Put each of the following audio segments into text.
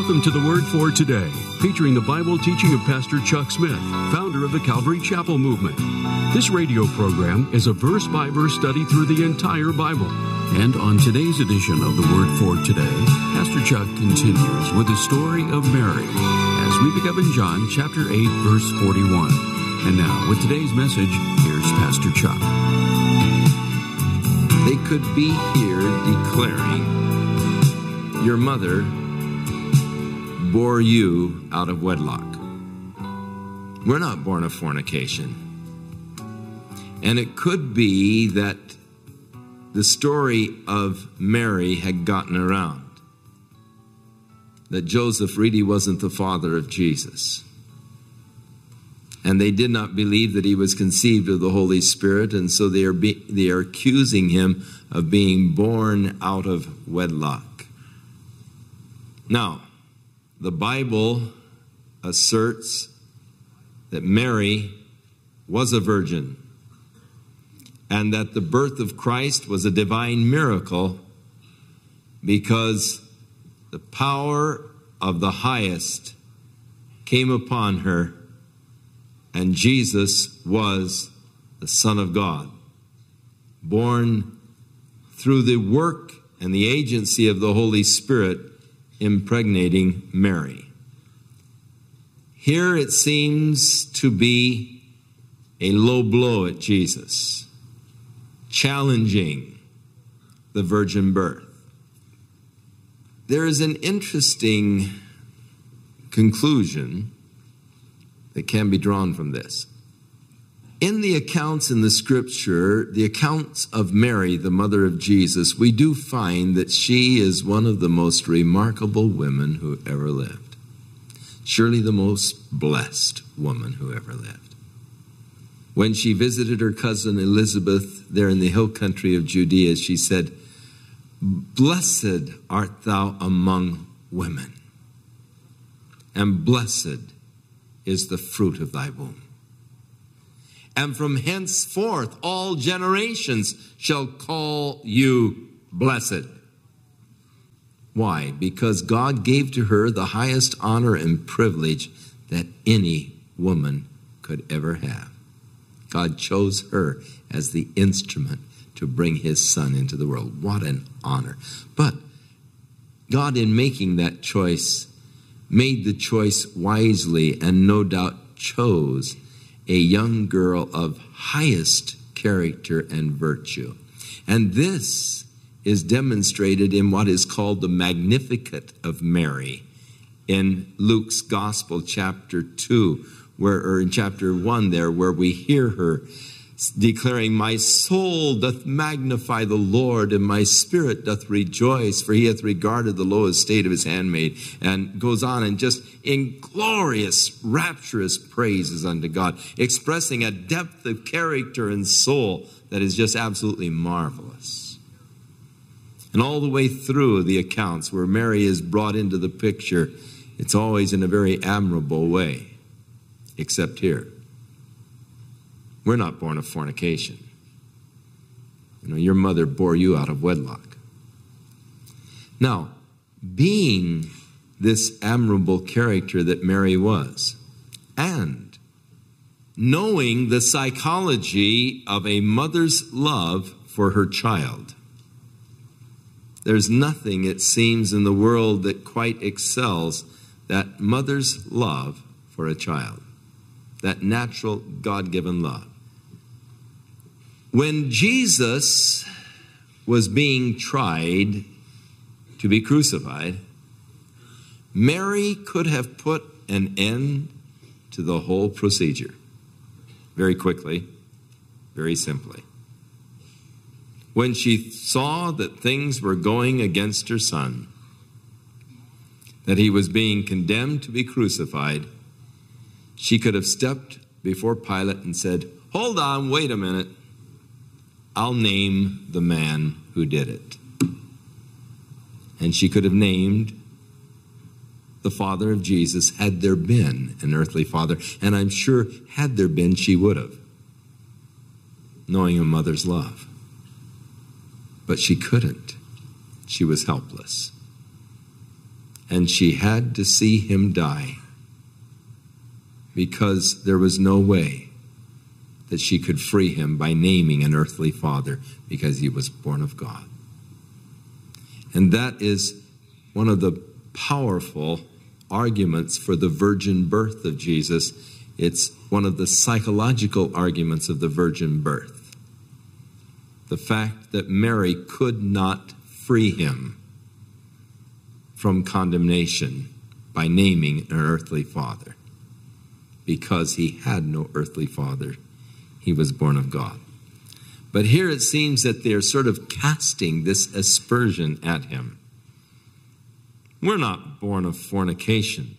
Welcome to the Word for Today, featuring the Bible teaching of Pastor Chuck Smith, founder of the Calvary Chapel Movement. This radio program is a verse-by-verse study through the entire Bible. And on today's edition of the Word for Today, Pastor Chuck continues with the story of Mary as we pick up in John chapter 8, verse 41. And now, with today's message, here's Pastor Chuck. They could be here declaring, your mother bore you out of wedlock. We're not born of fornication. And it could be that the story of Mary had gotten around, that Joseph really wasn't the father of Jesus. And they did not believe that he was conceived of the Holy Spirit, and so they are accusing him of being born out of wedlock. Now, the Bible asserts that Mary was a virgin and that the birth of Christ was a divine miracle because the power of the highest came upon her and Jesus was the Son of God, born through the work and the agency of the Holy Spirit impregnating Mary. Here it seems to be a low blow at Jesus, challenging the virgin birth. There is an interesting conclusion that can be drawn from this. In the accounts in the Scripture, the accounts of Mary, the mother of Jesus, we do find that she is one of the most remarkable women who ever lived. Surely the most blessed woman who ever lived. When she visited her cousin Elizabeth there in the hill country of Judea, she said, "Blessed art thou among women, and blessed is the fruit of thy womb. And from henceforth all generations shall call you blessed." Why? Because God gave to her the highest honor and privilege that any woman could ever have. God chose her as the instrument to bring his Son into the world. What an honor. But God, in making that choice, made the choice wisely and no doubt chose a young girl of highest character and virtue. And this is demonstrated in what is called the Magnificat of Mary in Luke's Gospel, chapter 2, or in chapter 1 there, where we hear her declaring, "My soul doth magnify the Lord, and my spirit doth rejoice, for he hath regarded the low estate of his handmaid," and goes on and just in glorious, rapturous praises unto God, expressing a depth of character and soul that is just absolutely marvelous. And all the way through the accounts where Mary is brought into the picture, it's always in a very admirable way, except here. We're not born of fornication. Your mother bore you out of wedlock. Now, being this admirable character that Mary was, and knowing the psychology of a mother's love for her child, there's nothing, it seems, in the world that quite excels that mother's love for a child, that natural God-given love. When Jesus was being tried to be crucified, Mary could have put an end to the whole procedure very quickly, very simply. When she saw that things were going against her son, that he was being condemned to be crucified, she could have stepped before Pilate and said, "Hold on, wait a minute. I'll name the man who did it." And she could have named the father of Jesus, had there been an earthly father. And I'm sure, had there been, she would have, knowing a mother's love. But she couldn't. She was helpless. And she had to see him die because there was no way that she could free him by naming an earthly father, because he was born of God. And that is one of the powerful arguments for the virgin birth of Jesus. It's one of the psychological arguments of the virgin birth. The fact that Mary could not free him from condemnation by naming an earthly father, because he had no earthly father. He was born of God. But here it seems that they're sort of casting this aspersion at him. We're not born of fornication.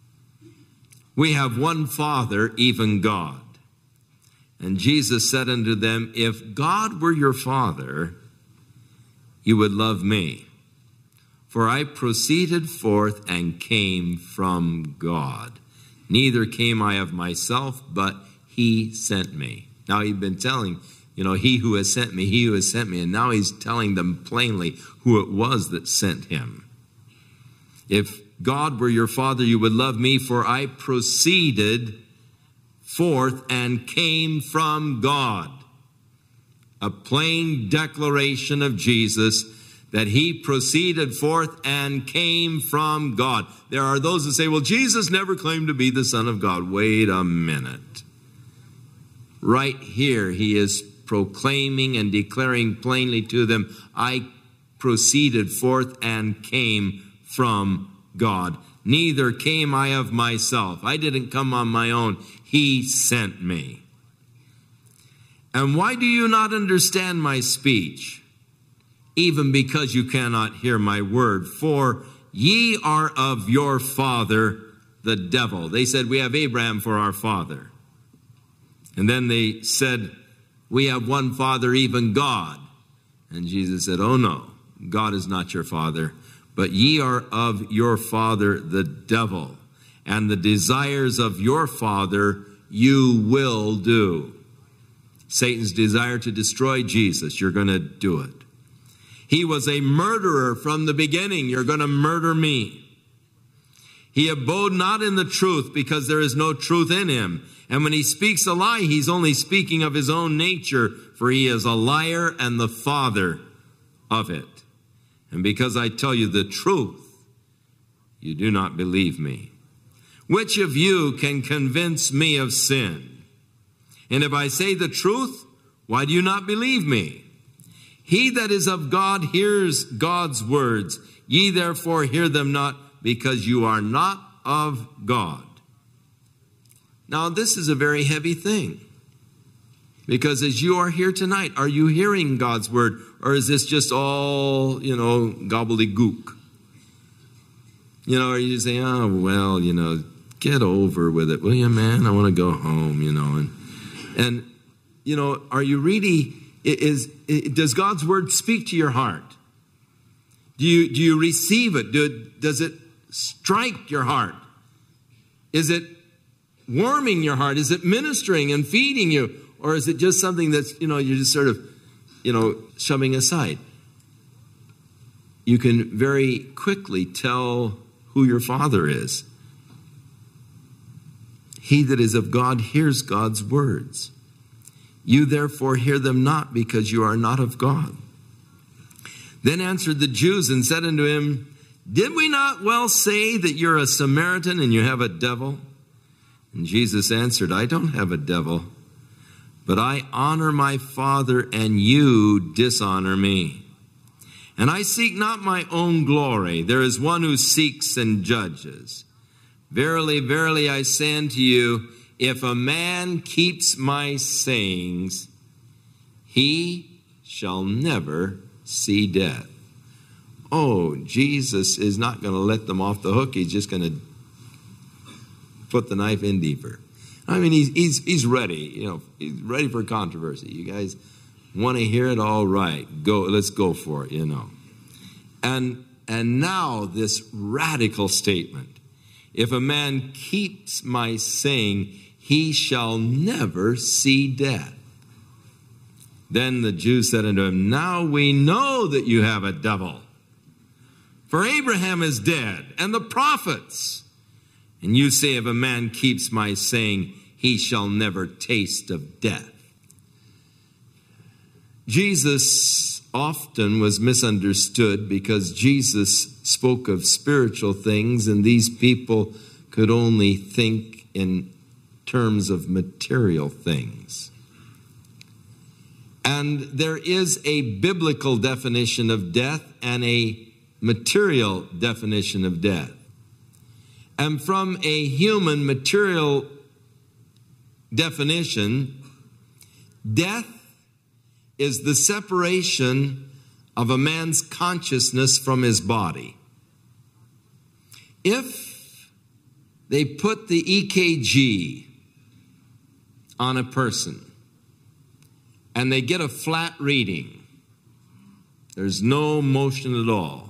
We have one Father, even God. And Jesus said unto them, if God were your Father, you would love me. For I proceeded forth and came from God. Neither came I of myself, but he sent me. Now he'd been telling, he who has sent me, he who has sent me. And now he's telling them plainly who it was that sent him. If God were your Father, you would love me, for I proceeded forth and came from God. A plain declaration of Jesus that he proceeded forth and came from God. There are those that say, well, Jesus never claimed to be the Son of God. Wait a minute. Right here, he is proclaiming and declaring plainly to them, I proceeded forth and came from God. Neither came I of myself. I didn't come on my own. He sent me. And why do you not understand my speech? Even because you cannot hear my word. For ye are of your father, the devil. They said, we have Abraham for our father. And then they said, we have one Father, even God. And Jesus said, oh no, God is not your father, but ye are of your father, the devil. And the desires of your father you will do. Satan's desire to destroy Jesus, you're going to do it. He was a murderer from the beginning. You're going to murder me. He abode not in the truth, because there is no truth in him. And when he speaks a lie, he's only speaking of his own nature, for he is a liar and the father of it. And because I tell you the truth, you do not believe me. Which of you can convince me of sin? And if I say the truth, why do you not believe me? He that is of God hears God's words. Ye therefore hear them not, because you are not of God. Now this is a very heavy thing. Because as you are here tonight, are you hearing God's word? Or is this just all, gobbledygook? Are you saying, oh, well, get over with it. Will you, man? I want to go home, And are you really... does God's word speak to your heart? Do you receive it? Does it strike your heart? Is it warming your heart? Is it ministering and feeding you? Or is it just something that's, you're just sort of, shoving aside? You can very quickly tell who your father is. He that is of God hears God's words. You therefore hear them not, because you are not of God. Then answered the Jews and said unto him, did we not well say that you're a Samaritan and you have a devil? And Jesus answered, I don't have a devil, but I honor my Father, and you dishonor me. And I seek not my own glory. There is one who seeks and judges. Verily, verily, I say unto you, if a man keeps my sayings, he shall never see death. Oh, Jesus is not going to let them off the hook. He's just going to put the knife in deeper. I mean, he's ready. He's ready for controversy. You guys want to hear it? All right, go. Let's go for it. And now this radical statement: if a man keeps my saying, he shall never see death. Then the Jews said unto him, now we know that you have a devil. For Abraham is dead, and the prophets. And you say, if a man keeps my saying, he shall never taste of death. Jesus often was misunderstood because Jesus spoke of spiritual things, and these people could only think in terms of material things. And there is a biblical definition of death and a material definition of death. And from a human material definition, death is the separation of a man's consciousness from his body. If they put the EKG on a person and they get a flat reading, there's no motion at all,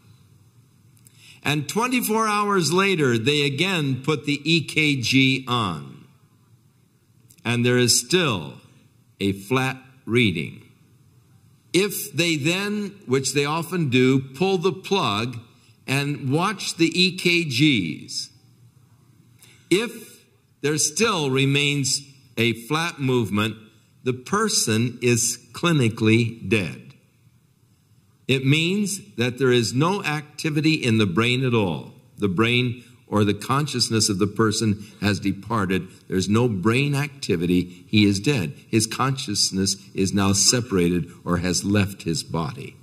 and 24 hours later they again put the EKG on, and there is still a flat reading. If they then, which they often do, pull the plug and watch the EKGs, if there still remains a flat movement, the person is clinically dead. It means that there is no activity in the brain at all. The brain or the consciousness of the person has departed. There's no brain activity. He is dead. His consciousness is now separated or has left his body.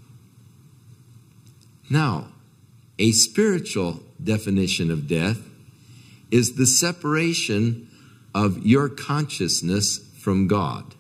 Now, a spiritual definition of death is the separation of your consciousness from God.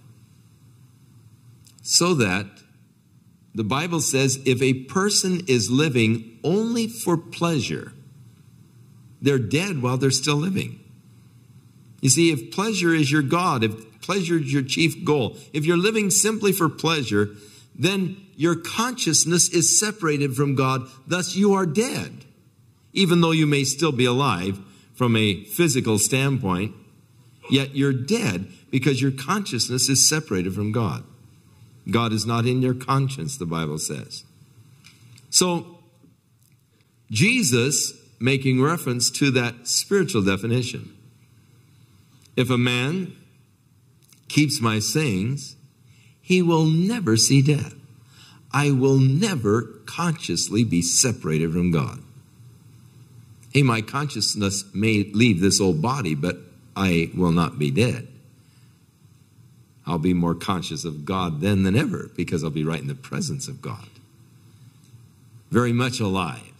So that the Bible says if a person is living only for pleasure, they're dead while they're still living. You see, if pleasure is your God, if pleasure is your chief goal, if you're living simply for pleasure, then your consciousness is separated from God. Thus, you are dead. Even though you may still be alive from a physical standpoint, yet you're dead because your consciousness is separated from God. God is not in your conscience, the Bible says. So, Jesus, making reference to that spiritual definition, if a man keeps my sayings, he will never see death. I will never consciously be separated from God. Hey, my consciousness may leave this old body, but I will not be dead. I'll be more conscious of God then than ever because I'll be right in the presence of God. Very much alive.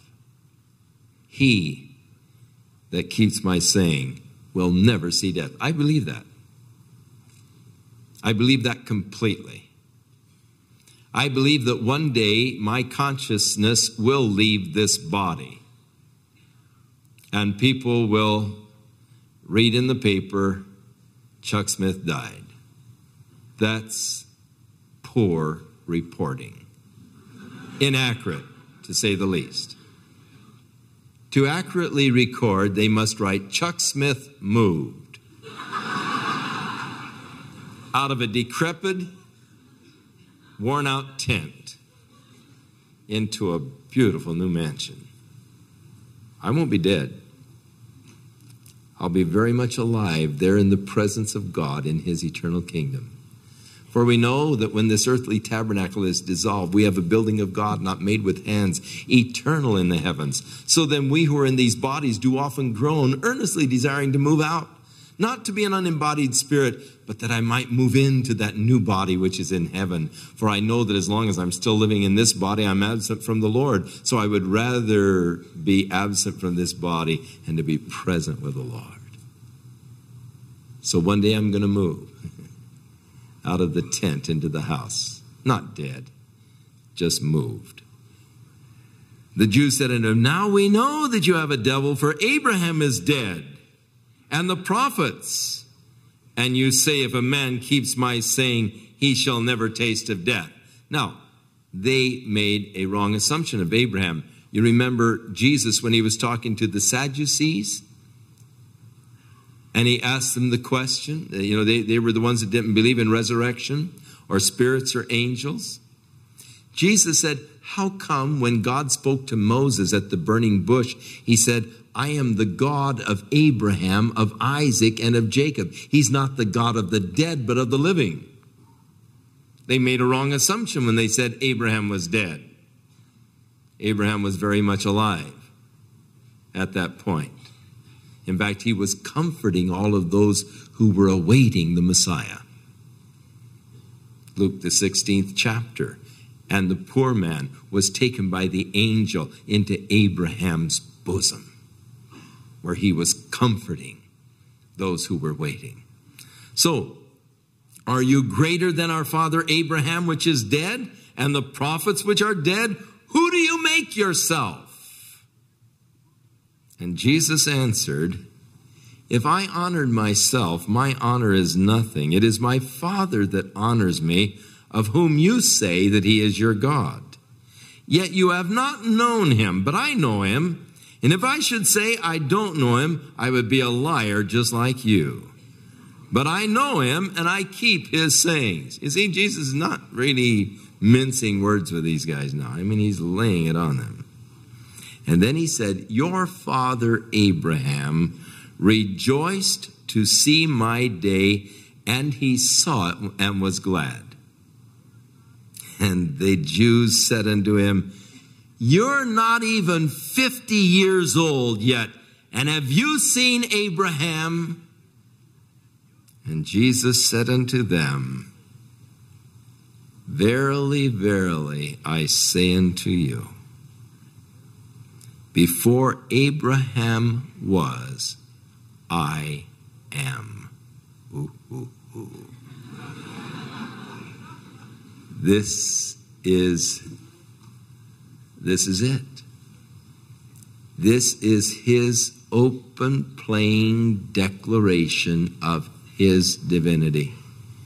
He that keeps my saying will never see death. I believe that. I believe that completely. I believe that one day my consciousness will leave this body. And people will read in the paper, Chuck Smith died. That's poor reporting. Inaccurate, to say the least. To accurately record, they must write, Chuck Smith moved out of a decrepit, worn-out tent into a beautiful new mansion. I won't be dead. I'll be very much alive there in the presence of God in his eternal kingdom. For we know that when this earthly tabernacle is dissolved, we have a building of God not made with hands, eternal in the heavens. So then we who are in these bodies do often groan, earnestly desiring to move out, not to be an unembodied spirit, but that I might move into that new body which is in heaven. For I know that as long as I'm still living in this body, I'm absent from the Lord. So I would rather be absent from this body and to be present with the Lord. So one day I'm going to move out of the tent into the house. Not dead, just moved. The Jews said unto him, now we know that you have a devil, for Abraham is dead, and the prophets. And you say, if a man keeps my saying, he shall never taste of death. Now, they made a wrong assumption of Abraham. You remember Jesus when he was talking to the Sadducees? And he asked them the question, they were the ones that didn't believe in resurrection or spirits or angels. Jesus said, how come when God spoke to Moses at the burning bush, he said, I am the God of Abraham, of Isaac, and of Jacob. He's not the God of the dead, but of the living. They made a wrong assumption when they said Abraham was dead. Abraham was very much alive at that point. In fact, he was comforting all of those who were awaiting the Messiah. Luke, the 16th chapter. And the poor man was taken by the angel into Abraham's bosom, where he was comforting those who were waiting. So, are you greater than our father Abraham, which is dead, and the prophets which are dead? Who do you make yourself? And Jesus answered, if I honored myself, my honor is nothing. It is my Father that honors me, of whom you say that he is your God. Yet you have not known him, but I know him. And if I should say I don't know him, I would be a liar just like you. But I know him, and I keep his sayings. You see, Jesus is not really mincing words with these guys now. I mean, he's laying it on them. And then he said, your father Abraham rejoiced to see my day, and he saw it and was glad. And the Jews said unto him, you're not even 50 years old yet, and have you seen Abraham? And Jesus said unto them, verily, verily, I say unto you, before Abraham was, I am. Ooh, ooh, ooh. This is it. This is his open, plain declaration of his divinity.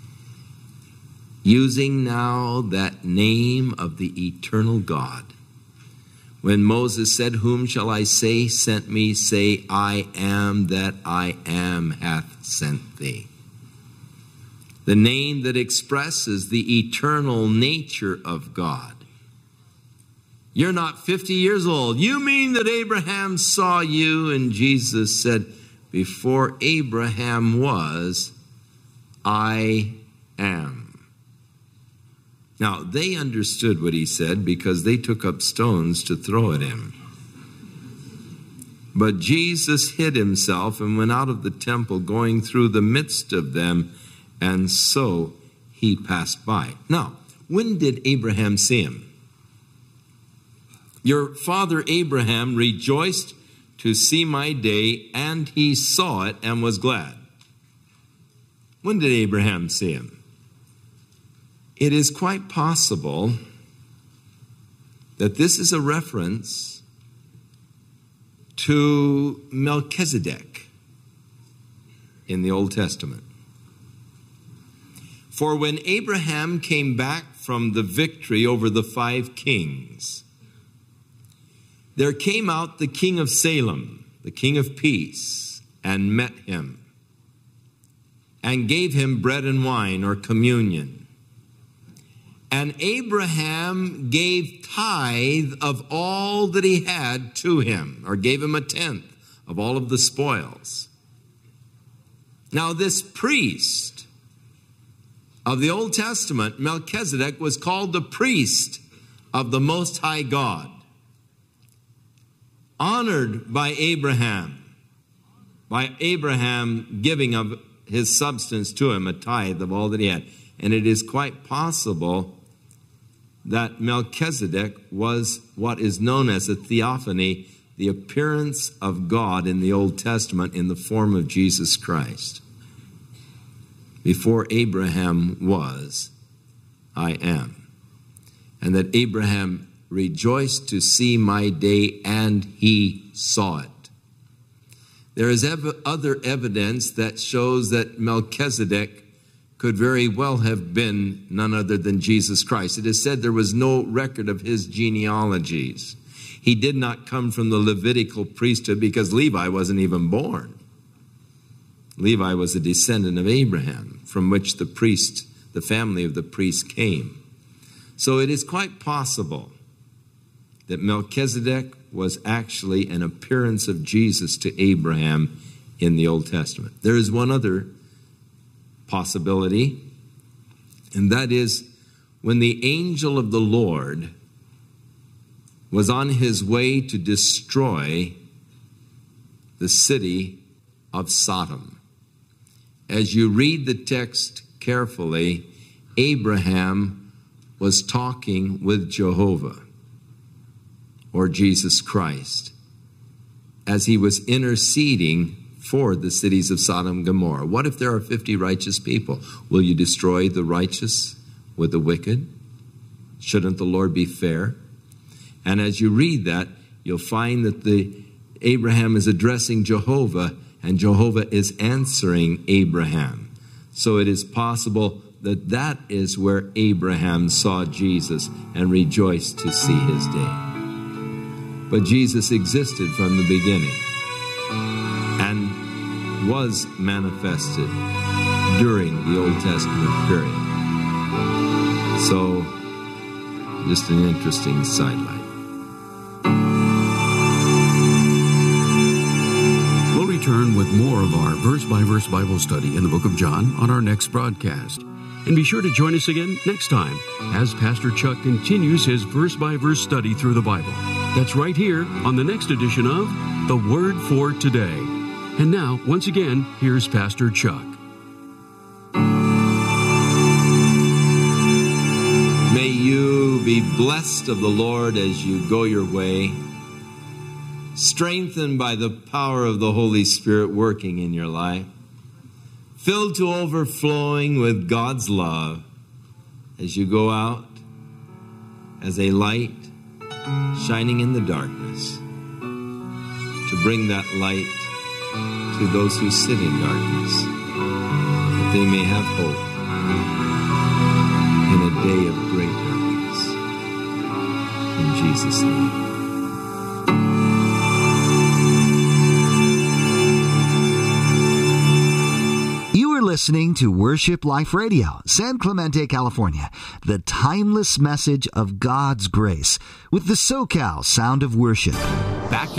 Using now that name of the eternal God. When Moses said, whom shall I say sent me? Say, I am that I am hath sent thee. The name that expresses the eternal nature of God. You're not 50 years old. You mean that Abraham saw you? And Jesus said, before Abraham was, I am. Now, they understood what he said because they took up stones to throw at him. But Jesus hid himself and went out of the temple, going through the midst of them, and so he passed by. Now, when did Abraham see him? Your father Abraham rejoiced to see my day, and he saw it and was glad. When did Abraham see him? It is quite possible that this is a reference to Melchizedek in the Old Testament. For when Abraham came back from the victory over the 5 kings, there came out the king of Salem, the king of peace, and met him, and gave him bread and wine, or communion. And Abraham gave tithe of all that he had to him, or gave him a tenth of all of the spoils. Now this priest of the Old Testament, Melchizedek, was called the priest of the Most High God, honored by Abraham giving of his substance to him, a tithe of all that he had. And it is quite possible that Melchizedek was what is known as a theophany, the appearance of God in the Old Testament in the form of Jesus Christ. Before Abraham was, I am. And that Abraham rejoiced to see my day, and he saw it. There is other evidence that shows that Melchizedek could very well have been none other than Jesus Christ. It is said there was no record of his genealogies. He did not come from the Levitical priesthood because Levi wasn't even born. Levi was a descendant of Abraham, from which the family of the priest came. So it is quite possible that Melchizedek was actually an appearance of Jesus to Abraham in the Old Testament. There is one other possibility, and that is when the angel of the Lord was on his way to destroy the city of Sodom. As you read the text carefully, Abraham was talking with Jehovah, or Jesus Christ, as he was interceding for the cities of Sodom and Gomorrah. What if there are 50 righteous people? Will you destroy the righteous with the wicked? Shouldn't the Lord be fair? And as you read that, you'll find that Abraham is addressing Jehovah, and Jehovah is answering Abraham. So it is possible that that is where Abraham saw Jesus and rejoiced to see his day. But Jesus existed from the beginning and was manifested during the Old Testament period. So, just an interesting sidelight. We'll return with more of our verse-by-verse Bible study in the book of John on our next broadcast. And be sure to join us again next time as Pastor Chuck continues his verse-by-verse study through the Bible. That's right here on the next edition of The Word for Today. And now, once again, here's Pastor Chuck. May you be blessed of the Lord as you go your way, strengthened by the power of the Holy Spirit working in your life, filled to overflowing with God's love as you go out as a light shining in the darkness, to bring that light to those who sit in darkness, that they may have hope in a day of great darkness. In Jesus' name. You are listening to Worship Life Radio, San Clemente, California, the timeless message of God's grace with the SoCal Sound of Worship. Back